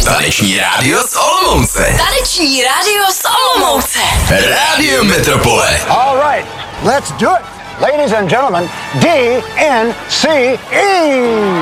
Taneční rádio z Olomouce. Taneční rádio z Olomouce. Rádio Metropole. All right, let's do it. Ladies and gentlemen, DNCE.